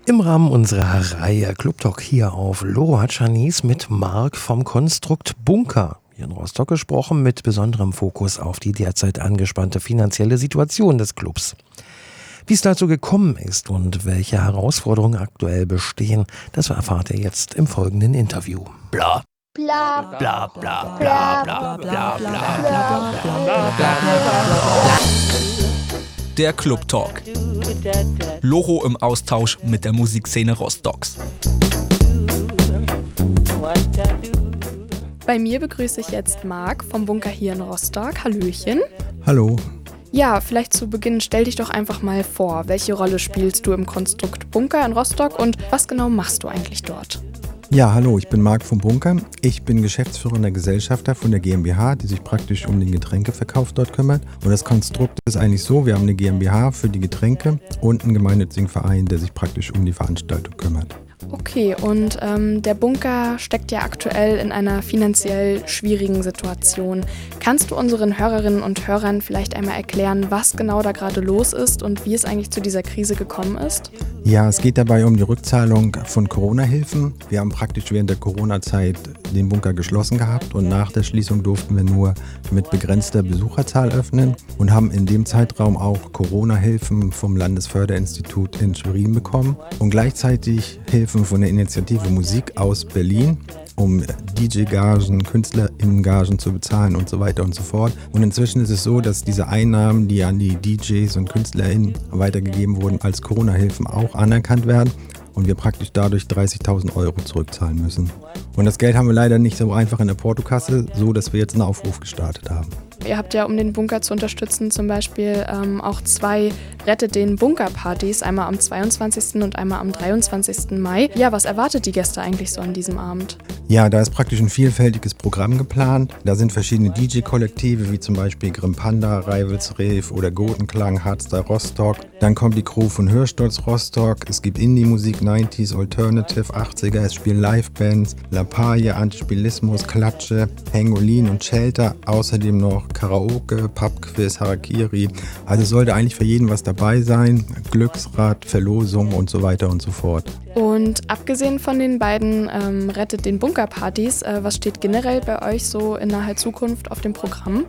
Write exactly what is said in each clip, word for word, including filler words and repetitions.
Im Rahmen unserer Reihe Club Talk hier auf Loro hat Shanice mit Marc vom Konstrukt Bunker hier in Rostock gesprochen, mit besonderem Fokus auf die derzeit angespannte finanzielle Situation des Clubs. Wie es dazu gekommen ist und welche Herausforderungen aktuell bestehen, das erfahrt ihr jetzt im folgenden Interview. Bla. Bla bla bla bla bla bla bla bla. Der Club Talk. Loro im Austausch mit der Musikszene Rostocks. Bei mir begrüße ich jetzt Marc vom Bunker hier in Rostock. Hallöchen. Hallo. Ja, vielleicht zu Beginn stell dich doch einfach mal vor. Welche Rolle spielst du im Konstrukt Bunker in Rostock und was genau machst du eigentlich dort? Ja, hallo, ich bin Marc vom Bunker. Ich bin geschäftsführender Gesellschafter von der GmbH, die sich praktisch um den Getränkeverkauf dort kümmert. Und das Konstrukt ist eigentlich so, wir haben eine GmbH für die Getränke und einen gemeinnützigen Verein, der sich praktisch um die Veranstaltung kümmert. Okay, und ähm, der Bunker steckt ja aktuell in einer finanziell schwierigen Situation. Kannst du unseren Hörerinnen und Hörern vielleicht einmal erklären, was genau da gerade los ist und wie es eigentlich zu dieser Krise gekommen ist? Ja, es geht dabei um die Rückzahlung von Corona-Hilfen. Wir haben praktisch während der Corona-Zeit den Bunker geschlossen gehabt und nach der Schließung durften wir nur mit begrenzter Besucherzahl öffnen und haben in dem Zeitraum auch Corona-Hilfen vom Landesförderinstitut in Schwerin bekommen und gleichzeitig Hilfen von der Initiative Musik aus Berlin, um D J-Gagen, KünstlerInnen-Gagen zu bezahlen und so weiter und so fort. Und inzwischen ist es so, dass diese Einnahmen, die an die D Js und KünstlerInnen weitergegeben wurden, als Corona-Hilfen auch anerkannt werden und wir praktisch dadurch dreißigtausend Euro zurückzahlen müssen. Und das Geld haben wir leider nicht so einfach in der Portokasse, so dass wir jetzt einen Aufruf gestartet haben. Ihr habt ja, um den Bunker zu unterstützen, zum Beispiel ähm, auch zwei Rettet den Bunker-Partys, einmal am zweiundzwanzigsten und einmal am dreiundzwanzigsten Mai. Ja, was erwartet die Gäste eigentlich so an diesem Abend? Ja, da ist praktisch ein vielfältiges Programm geplant. Da sind verschiedene D J-Kollektive, wie zum Beispiel Grim Panda, Rivals Rave oder Gotenklang, Hardstyle Rostock. Dann kommt die Crew von Hörsturz Rostock. Es gibt Indie-Musik, neunziger, Alternative, achtziger. Es spielen Live-Bands, La Paille, Antispilismus, Klatsche, Hengolin und Shelter. Außerdem noch Karaoke, Pubquiz, Harakiri. Also sollte eigentlich für jeden was dabei sein. Glücksrad, Verlosung und so weiter und so fort. Und abgesehen von den beiden ähm, Rettet den Bunker-Partys, äh, was steht generell bei euch so in naher Zukunft auf dem Programm?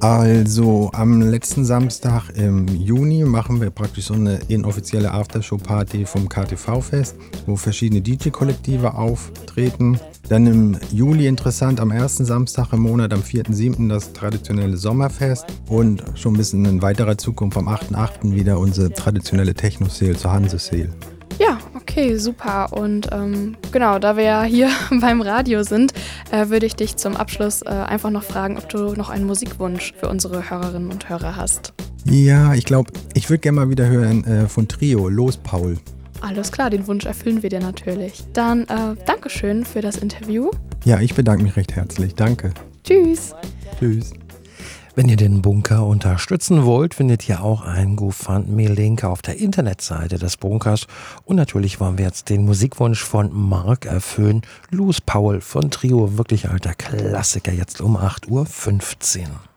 Also am letzten Samstag im Juni machen wir praktisch so eine inoffizielle Aftershow-Party vom K T V-Fest, wo verschiedene D J-Kollektive auftreten. Dann im Juli interessant, am ersten Samstag im Monat, am vierten siebten das traditionelle Sommerfest und schon ein bisschen in weiterer Zukunft am achten achten wieder unsere traditionelle Techno-Sale zur Hanse-Sale. Ja, okay, super. Und ähm, genau, da wir ja hier beim Radio sind, äh, würde ich dich zum Abschluss äh, einfach noch fragen, ob du noch einen Musikwunsch für unsere Hörerinnen und Hörer hast. Ja, ich glaube, ich würde gerne mal wieder hören äh, von Trio, Los Paul. Alles klar, den Wunsch erfüllen wir dir natürlich. Dann äh, Dankeschön für das Interview. Ja, ich bedanke mich recht herzlich. Danke. Tschüss. Tschüss. Wenn ihr den Bunker unterstützen wollt, findet ihr auch einen GoFundMe-Link auf der Internetseite des Bunkers. Und natürlich wollen wir jetzt den Musikwunsch von Marc erfüllen. Los Paul von Trio, wirklich alter Klassiker, jetzt um acht Uhr fünfzehn.